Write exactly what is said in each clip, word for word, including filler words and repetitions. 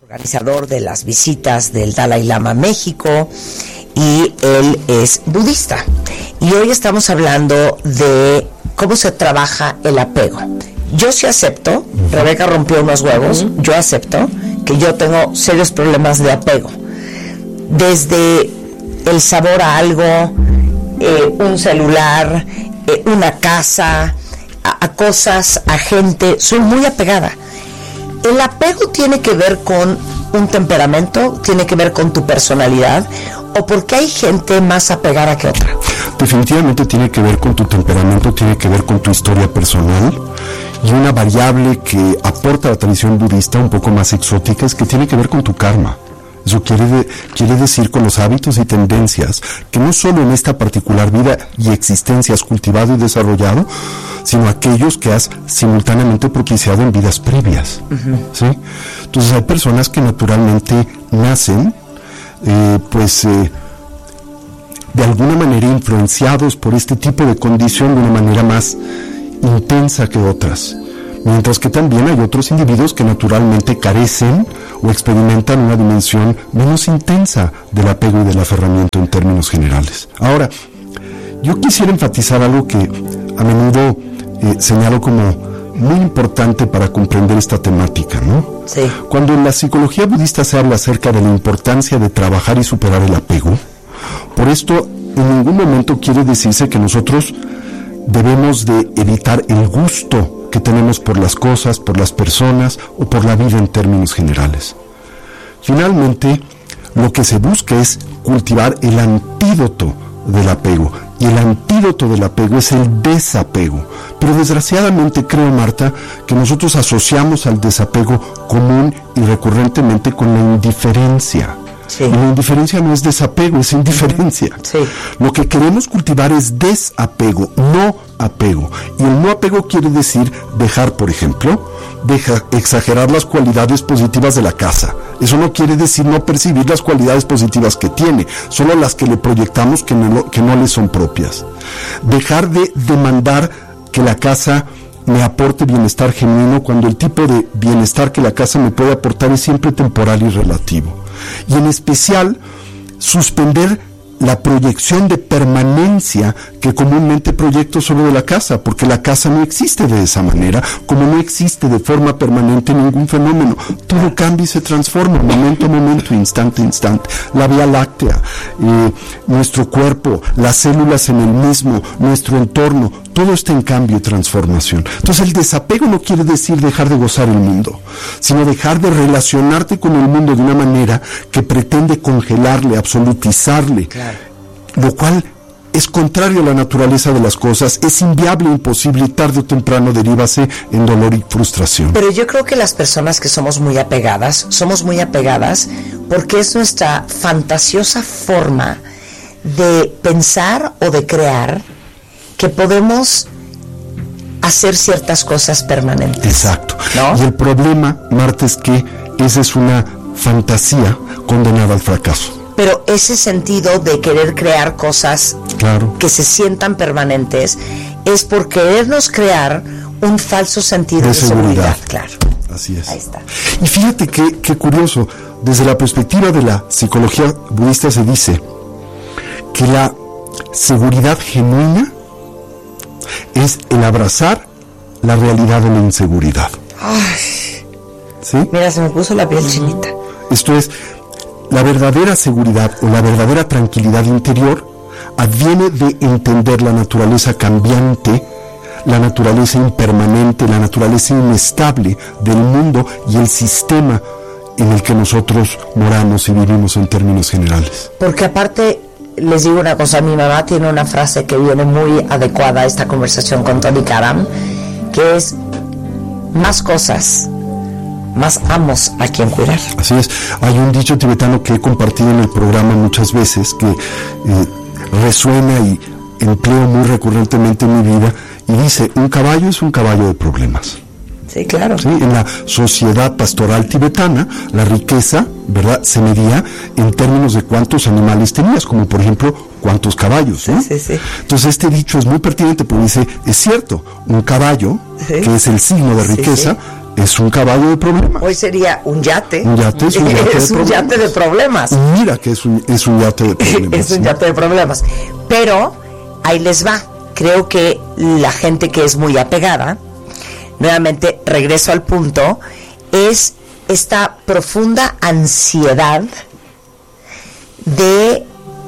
organizador de las visitas del Dalai Lama a México, y él es budista. Y hoy estamos hablando de cómo se trabaja el apego. Yo sí acepto, Rebeca rompió unos huevos, uh-huh. yo acepto que yo tengo serios problemas de apego. Desde el sabor a algo, eh, un celular, eh, una casa, a, a cosas, a gente, soy muy apegada. ¿El apego tiene que ver con un temperamento? ¿Tiene que ver con tu personalidad? ¿O porque hay gente más apegada que otra? Definitivamente tiene que ver con tu temperamento, tiene que ver con tu historia personal. Y una variable que aporta la tradición budista un poco más exótica es que tiene que ver con tu karma. Eso quiere, de, quiere decir con los hábitos y tendencias que no solo en esta particular vida y existencia has cultivado y desarrollado, sino aquellos que has simultáneamente propiciado en vidas previas. Uh-huh. ¿Sí? Entonces hay personas que naturalmente nacen, eh, pues, eh, de alguna manera influenciados por este tipo de condición de una manera más intensa que otras. Mientras que también hay otros individuos que naturalmente carecen o experimentan una dimensión menos intensa del apego y del aferramiento en términos generales. Ahora, yo quisiera enfatizar algo que a menudo eh, señalo como muy importante para comprender esta temática, ¿no? Sí. Cuando en la psicología budista se habla acerca de la importancia de trabajar y superar el apego, por esto en ningún momento quiere decirse que nosotros debemos de evitar el gusto que tenemos por las cosas, por las personas o por la vida en términos generales. Finalmente, lo que se busca es cultivar el antídoto del apego, y el antídoto del apego es el desapego. Pero desgraciadamente creo, Marta, que nosotros asociamos al desapego común y recurrentemente con la indiferencia. Sí. Y la indiferencia no es desapego, es indiferencia. Sí. Lo que queremos cultivar es desapego, no apego. Y el no apego quiere decir dejar, por ejemplo, deja, exagerar las cualidades positivas de la casa. Eso no quiere decir no percibir las cualidades positivas que tiene, solo las que le proyectamos que no, que no le son propias. Dejar de demandar que la casa me aporte bienestar genuino cuando el tipo de bienestar que la casa me puede aportar es siempre temporal y relativo. Y en especial, suspender la proyección de permanencia que comúnmente proyecto sobre de la casa, porque la casa no existe de esa manera, como no existe de forma permanente ningún fenómeno. Todo cambia y se transforma, momento a momento, instante a instante. La Vía Láctea, eh, nuestro cuerpo, las células en el mismo, nuestro entorno, todo está en cambio y transformación. Entonces el desapego no quiere decir dejar de gozar el mundo, sino dejar de relacionarte con el mundo de una manera que pretende congelarle, absolutizarle. Claro. Lo cual es contrario a la naturaleza de las cosas, es inviable, imposible y tarde o temprano derívase en dolor y frustración. Pero yo creo que las personas que somos muy apegadas, somos muy apegadas porque es nuestra fantasiosa forma de pensar o de crear que podemos hacer ciertas cosas permanentes. Exacto. ¿No? Y el problema, Marta, es que esa es una fantasía condenada al fracaso. Pero ese sentido de querer crear cosas claro. que se sientan permanentes es por querernos crear un falso sentido de, de seguridad. seguridad. Claro. Así es. Ahí está. Y fíjate qué, qué curioso, desde la perspectiva de la psicología budista se dice que la seguridad genuina es el abrazar la realidad de la inseguridad. Ay. ¿Sí? Mira, se me puso la piel chinita. Esto es, la verdadera seguridad o la verdadera tranquilidad interior adviene de entender la naturaleza cambiante, la naturaleza impermanente, la naturaleza inestable del mundo y el sistema en el que nosotros moramos y vivimos en términos generales. Porque aparte, les digo una cosa, mi mamá tiene una frase que viene muy adecuada a esta conversación con Tony Karam, que es: más cosas, más amos a quien cuidar. Así es. Hay un dicho tibetano que he compartido en el programa muchas veces, que eh, resuena y empleo muy recurrentemente en mi vida, y dice: un caballo es un caballo de problemas. Sí, claro. Sí, en la sociedad pastoral tibetana, la riqueza, ¿verdad?, se medía en términos de cuántos animales tenías, como por ejemplo, cuántos caballos, ¿no? Sí, sí, sí. Entonces este dicho es muy pertinente porque dice, es cierto, un caballo, sí, que es el signo de riqueza, sí, sí, es un caballo de problemas. Hoy sería un yate. Un yate es un yate, es de, un problemas. yate de problemas. Mira que es un, es un yate de problemas. Es un yate de problemas. Pero ahí les va. Creo que la gente que es muy apegada, nuevamente regreso al punto, es esta profunda ansiedad de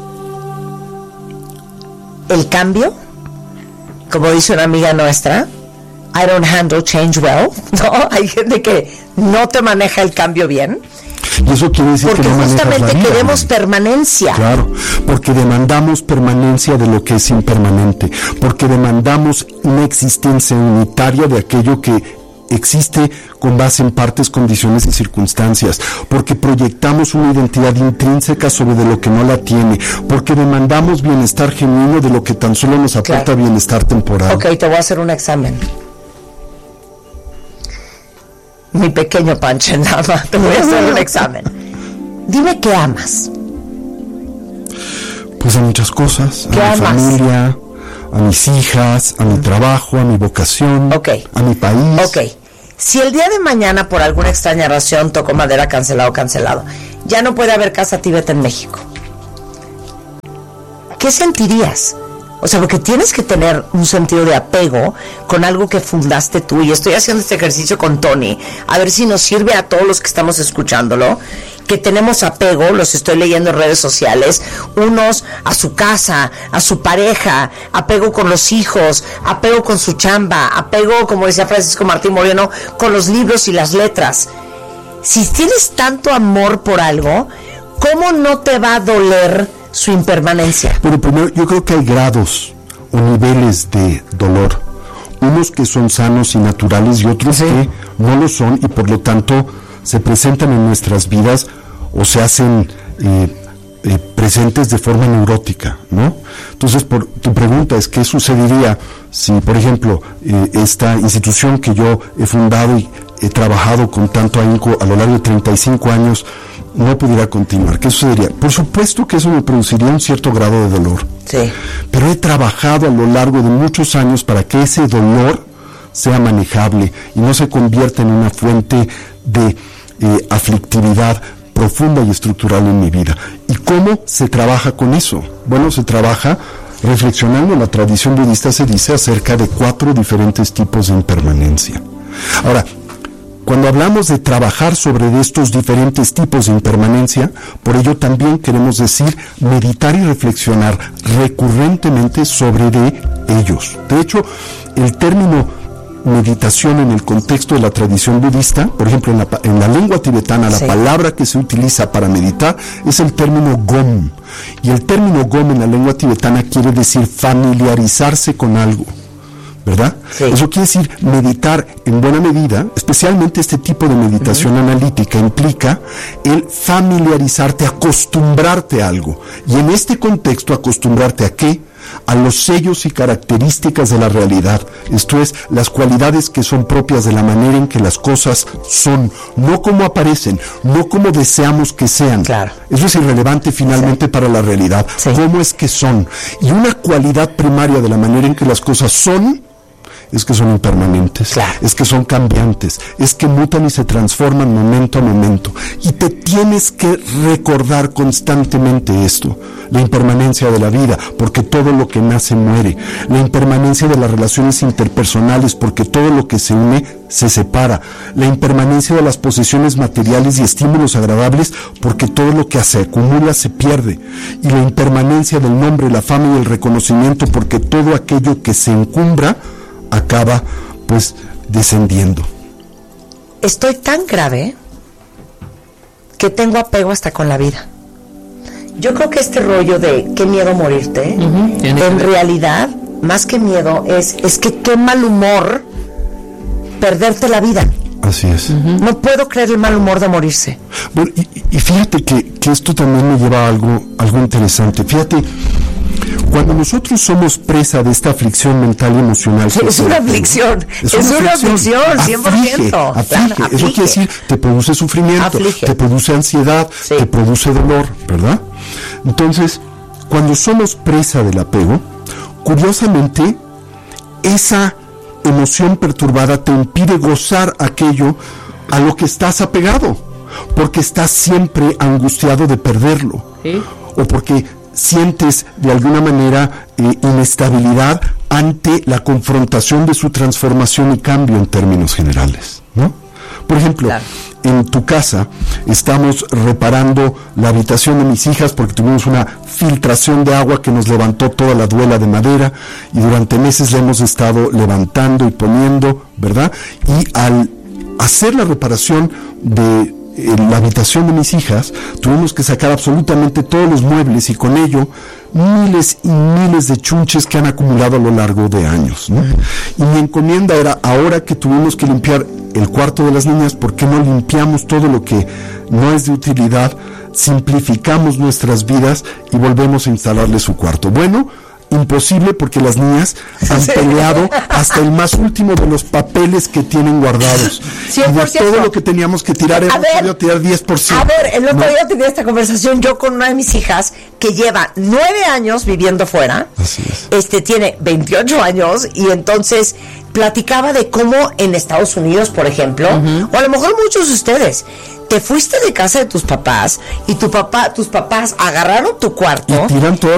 el cambio, como dice una amiga nuestra, I don't handle change well, ¿no? Hay gente que no te maneja el cambio bien. Y eso quiere decir porque que no justamente la vida, queremos ¿no? permanencia. Claro, porque demandamos permanencia de lo que es impermanente, porque demandamos una existencia unitaria de aquello que existe con base en partes, condiciones y circunstancias, porque proyectamos una identidad intrínseca sobre de lo que no la tiene, porque demandamos bienestar genuino de lo que tan solo nos aporta claro. bienestar temporal. Ok, te voy a hacer un examen. Mi pequeño Pancho Nava, te voy a hacer un examen. Dime qué amas. Pues a muchas cosas, a mi amas? familia, a mis hijas, a mi trabajo, a mi vocación, okay. a mi país. Ok. Si el día de mañana, por alguna extraña razón, toco madera, cancelado, cancelado, ya no puede haber Casa Tibet en México, ¿qué sentirías? O sea, porque tienes que tener un sentido de apego con algo que fundaste tú. Y estoy haciendo este ejercicio con Tony, a ver si nos sirve a todos los que estamos escuchándolo, que tenemos apego, los estoy leyendo en redes sociales, unos a su casa, a su pareja, apego con los hijos, apego con su chamba, apego, como decía Francisco Martín Moreno, con los libros y las letras. Si tienes tanto amor por algo, ¿cómo no te va a doler su impermanencia? Bueno, primero, yo creo que hay grados o niveles de dolor. Unos que son sanos y naturales y otros sí. que no lo son y por lo tanto se presentan en nuestras vidas o se hacen eh, eh, presentes de forma neurótica, ¿no? Entonces, por, tu pregunta es ¿qué sucedería si, por ejemplo, eh, esta institución que yo he fundado y he trabajado con tanto ahínco a lo largo de treinta y cinco años no pudiera continuar? ¿Qué sucedería? Por supuesto que eso me produciría un cierto grado de dolor. Sí. Pero he trabajado a lo largo de muchos años para que ese dolor sea manejable y no se convierta en una fuente de eh, aflictividad profunda y estructural en mi vida. ¿Y cómo se trabaja con eso? Bueno, se trabaja reflexionando. En la tradición budista se dice acerca de cuatro diferentes tipos de impermanencia. Ahora, cuando hablamos de trabajar sobre estos diferentes tipos de impermanencia, por ello también queremos decir meditar y reflexionar recurrentemente sobre de ellos. De hecho, el término meditación en el contexto de la tradición budista, por ejemplo, en la, en la lengua tibetana, la sí. palabra que se utiliza para meditar es el término gom. Y el término gom en la lengua tibetana quiere decir familiarizarse con algo, ¿verdad? Sí. Eso quiere decir meditar en buena medida, especialmente este tipo de meditación uh-huh. analítica implica el familiarizarte, acostumbrarte a algo. Y en este contexto, acostumbrarte a qué? A los sellos y características de la realidad, esto es, las cualidades que son propias de la manera en que las cosas son, no como aparecen, no como deseamos que sean. Claro. Eso es irrelevante finalmente sí. para la realidad, sí. cómo es que son. Y una cualidad primaria de la manera en que las cosas son es que son impermanentes, claro. es que son cambiantes, es que mutan y se transforman momento a momento. Y te tienes que recordar constantemente esto, la impermanencia de la vida, porque todo lo que nace muere, la impermanencia de las relaciones interpersonales, porque todo lo que se une se separa, la impermanencia de las posesiones materiales y estímulos agradables, porque todo lo que se acumula se pierde, y la impermanencia del nombre, la fama y el reconocimiento, porque todo aquello que se encumbra acaba pues descendiendo. Estoy tan grave que tengo apego hasta con la vida. Yo creo que este rollo de qué miedo morirte, uh-huh. en realidad, más que miedo, es, es que qué mal humor perderte la vida. Así es. Uh-huh. No puedo creer el mal humor de morirse. Bueno, y, y fíjate que, que esto también me lleva a algo, algo interesante. Fíjate, cuando nosotros somos presa de esta aflicción mental y emocional, es una aflicción, es una, es una aflicción, cien por ciento. Aflige, aflige. Claro, eso quiere decir, te produce sufrimiento, aflige. Te produce ansiedad, sí. te produce dolor, ¿verdad? Entonces, cuando somos presa del apego, curiosamente, esa emoción perturbada te impide gozar aquello a lo que estás apegado, porque estás siempre angustiado de perderlo, ¿sí? O porque sientes de alguna manera eh, inestabilidad ante la confrontación de su transformación y cambio en términos generales, ¿no? Por ejemplo, claro, en tu casa estamos reparando la habitación de mis hijas porque tuvimos una filtración de agua que nos levantó toda la duela de madera y durante meses la hemos estado levantando y poniendo, ¿verdad? Y al hacer la reparación de en la habitación de mis hijas, tuvimos que sacar absolutamente todos los muebles y con ello miles y miles de chunches que han acumulado a lo largo de años, ¿no? Y mi encomienda era, ahora que tuvimos que limpiar el cuarto de las niñas, ¿por qué no limpiamos todo lo que no es de utilidad, simplificamos nuestras vidas y volvemos a instalarle su cuarto? Bueno, imposible, porque las niñas han sí. peleado hasta el más último de los papeles que tienen guardados. cien por ciento. Y de todo lo que teníamos que tirar, hemos podido tirar diez por ciento. A ver, el otro ¿no? día tenía esta conversación yo con una de mis hijas que lleva nueve años viviendo fuera. Así es. Este tiene veintiocho años y entonces platicaba de cómo en Estados Unidos, por ejemplo, uh-huh. o a lo mejor muchos de ustedes, te fuiste de casa de tus papás y tu papá, tus papás agarraron tu cuarto y tiran todas